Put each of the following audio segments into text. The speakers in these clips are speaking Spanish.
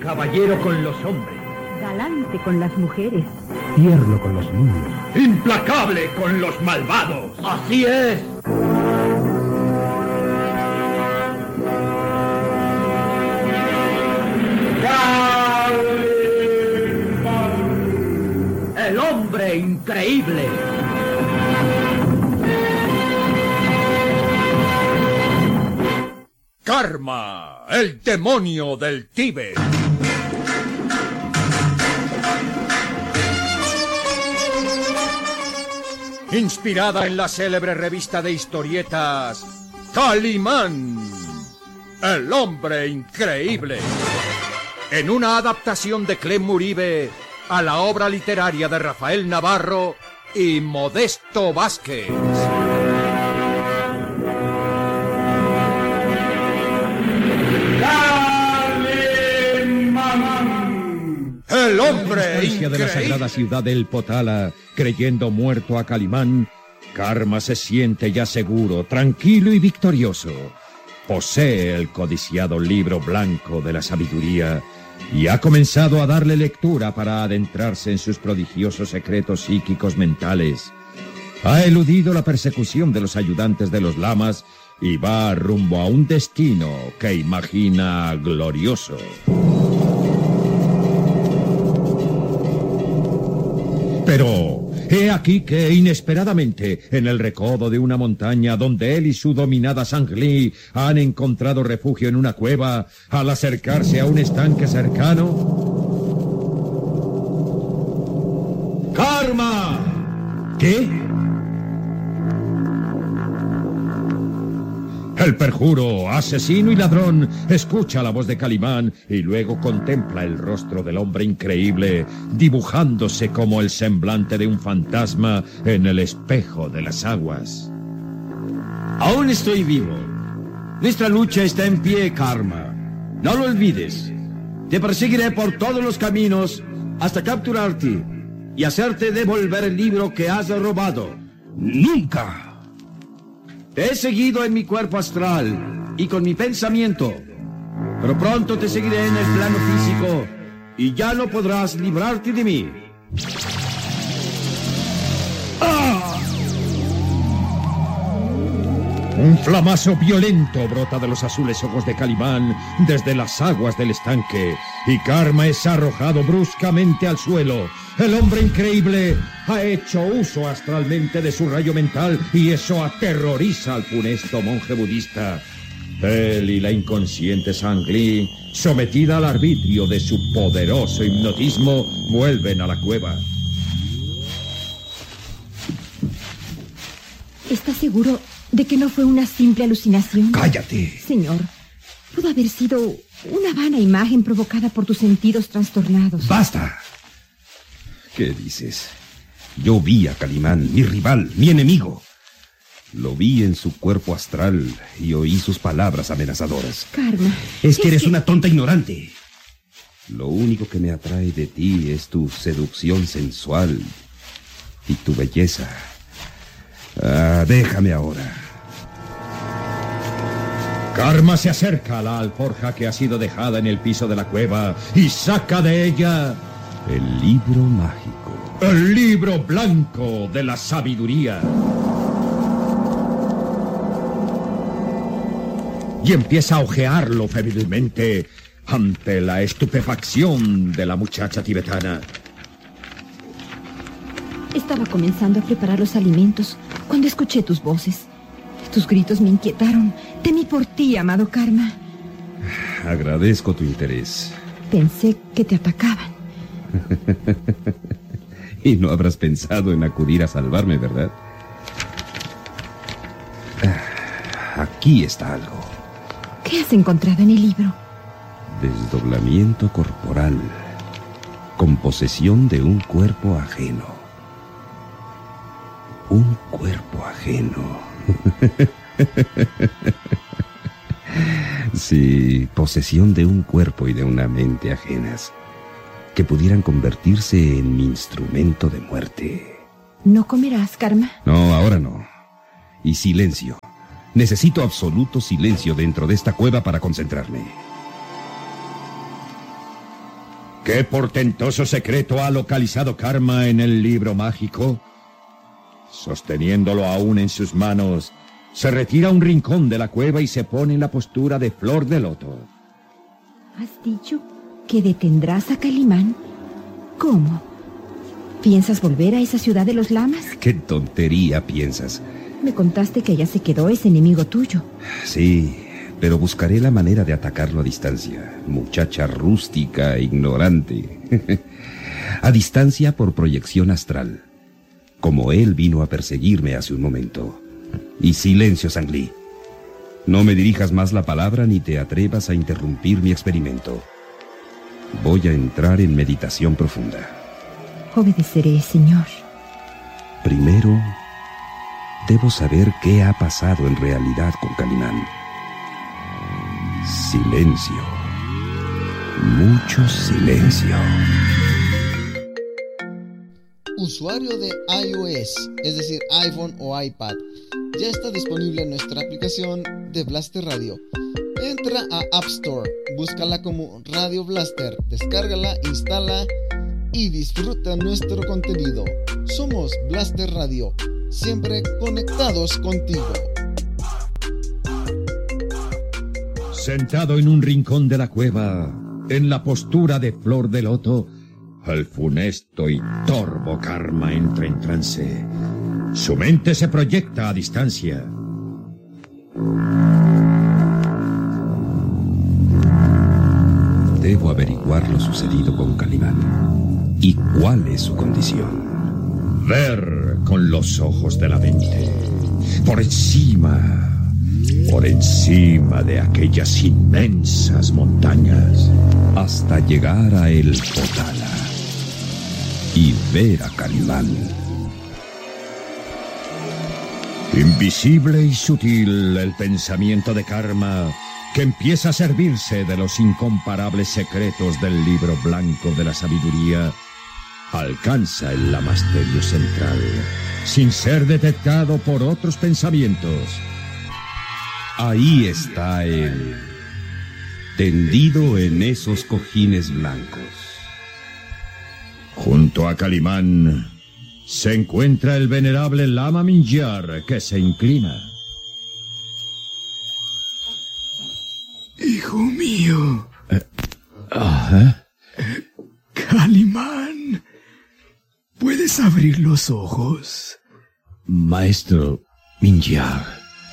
Caballero con los hombres. Galante con las mujeres. Tierno con los niños. Implacable con los malvados. Así es. El hombre increíble. Karma, el demonio del Tíbet. Inspirada en la célebre revista de historietas Calimán, el hombre increíble. En una adaptación de Clem Uribe a la obra literaria de Rafael Navarro y Modesto Vázquez. El hombre increíble. De la sagrada ciudad del Potala, creyendo muerto a Calimán, Karma se siente ya seguro, tranquilo y victorioso. Posee el codiciado libro blanco de la sabiduría y ha comenzado a darle lectura para adentrarse en sus prodigiosos secretos psíquicos mentales. Ha eludido la persecución de los ayudantes de los lamas y va rumbo a un destino que imagina glorioso. Pero he aquí que inesperadamente, en el recodo de una montaña donde él y su dominada Sangli han encontrado refugio en una cueva, al acercarse a un estanque cercano... ¡Karma! ¿Qué? El perjuro, asesino y ladrón, escucha la voz de Calimán y luego contempla el rostro del hombre increíble, dibujándose como el semblante de un fantasma en el espejo de las aguas. Aún estoy vivo. Nuestra lucha está en pie, Karma. No lo olvides. Te perseguiré por todos los caminos hasta capturarte y hacerte devolver el libro que has robado. ¡Nunca! Te he seguido en mi cuerpo astral y con mi pensamiento, pero pronto te seguiré en el plano físico y ya no podrás librarte de mí. ¡Ah! Un flamazo violento brota de los azules ojos de Calimán desde las aguas del estanque y Karma es arrojado bruscamente al suelo. El hombre increíble ha hecho uso astralmente de su rayo mental y eso aterroriza al funesto monje budista. Él y la inconsciente Sangli, sometida al arbitrio de su poderoso hipnotismo, vuelven a la cueva. ¿Estás seguro de que no fue una simple alucinación? ¡Cállate! Señor, pudo haber sido una vana imagen provocada por tus sentidos trastornados. ¡Basta! ¿Qué dices? Yo vi a Calimán, mi rival, mi enemigo. Lo vi en su cuerpo astral y oí sus palabras amenazadoras. Karma. Es que eres una tonta ignorante. Lo único que me atrae de ti es tu seducción sensual y tu belleza. Déjame ahora. Karma se acerca a la alforja que ha sido dejada en el piso de la cueva y saca de ella... el libro mágico. El libro blanco de la sabiduría. Y empieza a hojearlo febrilmente ante la estupefacción de la muchacha tibetana. Estaba comenzando a preparar los alimentos cuando escuché tus voces. Tus gritos me inquietaron. Temí por ti, amado Karma. Agradezco tu interés. Pensé que te atacaban. Y no habrás pensado en acudir a salvarme, ¿verdad? Aquí está algo. ¿Qué has encontrado en el libro? Desdoblamiento corporal. Composesión de un cuerpo ajeno. Un cuerpo ajeno. Sí, posesión de un cuerpo y de una mente ajenas, que pudieran convertirse en mi instrumento de muerte. ¿No comerás, Karma? No, ahora no. Y silencio. Necesito absoluto silencio dentro de esta cueva para concentrarme. ¿Qué portentoso secreto ha localizado Karma en el libro mágico? Sosteniéndolo aún en sus manos, se retira a un rincón de la cueva y se pone en la postura de flor de loto. ¿Has dicho que detendrás a Calimán? ¿Cómo? ¿Piensas volver a esa ciudad de los lamas? ¿Qué tontería piensas? Me contaste que allá se quedó ese enemigo tuyo. Sí, pero buscaré la manera de atacarlo a distancia. Muchacha rústica, ignorante. A distancia por proyección astral. Como él vino a perseguirme hace un momento. Y silencio, Zhang-Li. No me dirijas más la palabra ni te atrevas a interrumpir mi experimento. Voy a entrar en meditación profunda. Obedeceré, señor. Primero, debo saber qué ha pasado en realidad con Calimán. Silencio. Mucho silencio. Usuario de iOS, es decir, iPhone o iPad, ya está disponible en nuestra aplicación de Blaster Radio. Entra a App Store, búscala como Radio Blaster, descárgala, instala y disfruta nuestro contenido. Somos Blaster Radio, siempre conectados contigo. Sentado en un rincón de la cueva, en la postura de flor de loto, el funesto y torvo Karma entra en trance. Su mente se proyecta a distancia. Debo averiguar lo sucedido con Calimán. ¿Y cuál es su condición? Ver con los ojos de la mente. Por encima de aquellas inmensas montañas. Hasta llegar a el Potala. Y ver a Calimán. Invisible y sutil el pensamiento de Karma, que empieza a servirse de los incomparables secretos del libro blanco de la sabiduría, alcanza el lamasterio central, sin ser detectado por otros pensamientos. Ahí está él, tendido en esos cojines blancos. Junto a Calimán se encuentra el venerable Lama Mingyar, que se inclina. Hijo mío. Calimán, ¿puedes abrir los ojos? Maestro Mingyar.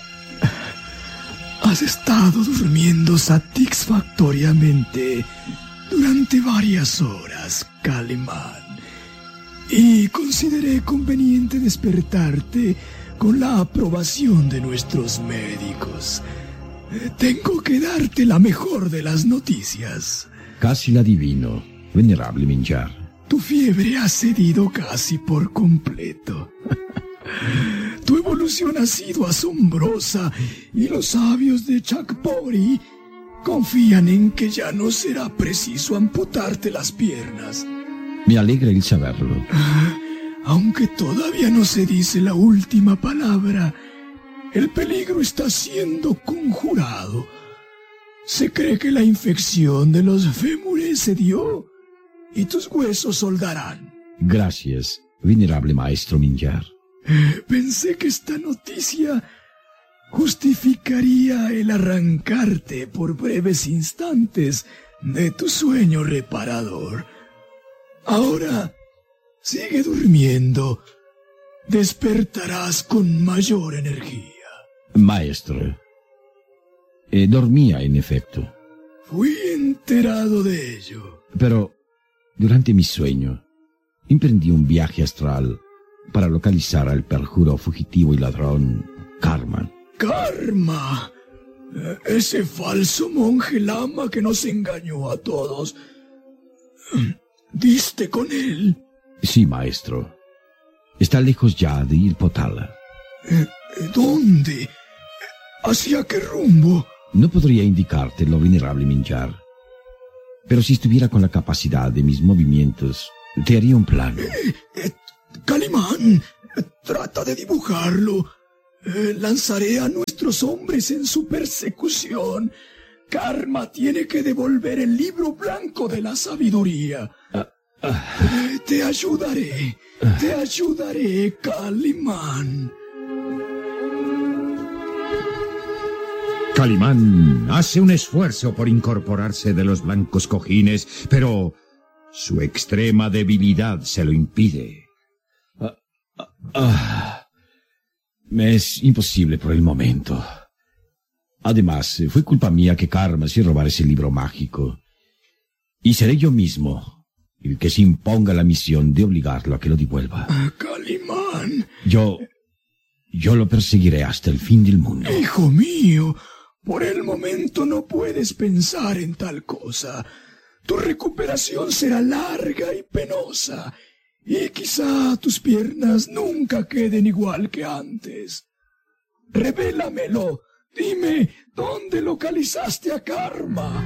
Has estado durmiendo satisfactoriamente durante varias horas, Calimán, y consideré conveniente despertarte con la aprobación de nuestros médicos. Tengo que darte la mejor de las noticias. Casi la adivino, venerable Mingyar. Tu fiebre ha cedido casi por completo. Tu evolución ha sido asombrosa y los sabios de Chakpori confían en que ya no será preciso amputarte las piernas. Me alegra el saberlo. Aunque todavía no se dice la última palabra, el peligro está siendo conjurado. Se cree que la infección de los fémures se dio y tus huesos soldarán. Gracias, venerable maestro Mingyar. Pensé que esta noticia justificaría el arrancarte por breves instantes de tu sueño reparador. Ahora, sigue durmiendo. Despertarás con mayor energía. Maestro, dormía en efecto. Fui enterado de ello. Pero, durante mi sueño, emprendí un viaje astral para localizar al perjuro fugitivo y ladrón Karma. ¡Karma! Ese falso monje lama que nos engañó a todos. ¿Diste con él? Sí, maestro. Está lejos ya de Il Potala. ¿Dónde? ¿Hacia qué rumbo? No podría indicártelo, venerable Mingyar. Pero si estuviera con la capacidad de mis movimientos, te haría un plano. Calimán, trata de dibujarlo. Lanzaré a nuestros hombres en su persecución. Karma tiene que devolver el libro blanco de la sabiduría. Te ayudaré, Calimán. Calimán hace un esfuerzo por incorporarse de los blancos cojines, pero su extrema debilidad se lo impide. Me es imposible por el momento. Además, fue culpa mía que Karma se robara ese libro mágico. Y seré yo mismo el que se imponga la misión de obligarlo a que lo devuelva. Calimán. Yo lo perseguiré hasta el fin del mundo. Hijo mío, por el momento no puedes pensar en tal cosa. Tu recuperación será larga y penosa, y quizá tus piernas nunca queden igual que antes. Revélamelo. Dime, ¿dónde localizaste a Karma?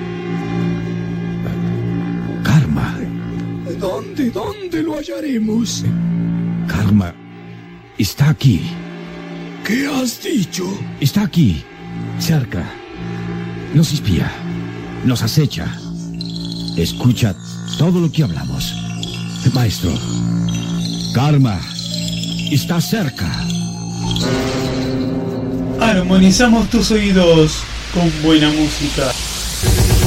¿Karma? ¿Dónde lo hallaremos? Karma está aquí. ¿Qué has dicho? Está aquí, cerca. Nos espía, nos acecha. Escucha todo lo que hablamos. Maestro, Karma está cerca. Armonizamos tus oídos con buena música.